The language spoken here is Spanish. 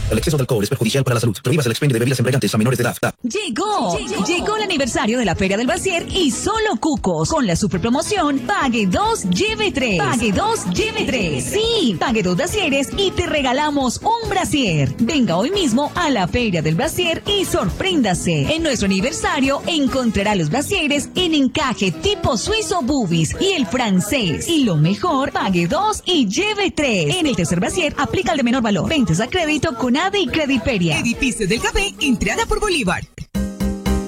El exceso de alcohol es perjudicial para la salud. Prohíbas el expendio de bebidas embriagantes a menores de edad. Llegó el aniversario de la Feria del Brasier y solo Cucos. Con la super promoción, pague 2, lleve 3. Pague 2, lleve 3. Sí, pague 2 brasieres y te regalamos un brasier. Venga hoy mismo a la Feria del Brasier y sorpréndase. En nuestro aniversario encontrará los brasieres en encaje tipo suizo boobies y el francés. Y lo mejor, pague 2 y lleve 3. En el tercer brasier aplica el de menor valor. Ventas a crédito con ADE y Crediferia. Edificio del Café, entrada por Bolívar.